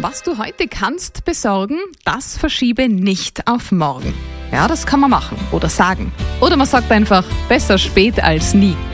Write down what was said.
Was du heute kannst besorgen, das verschiebe nicht auf morgen. Ja, das kann man machen oder sagen. Oder man sagt einfach, besser spät als nie.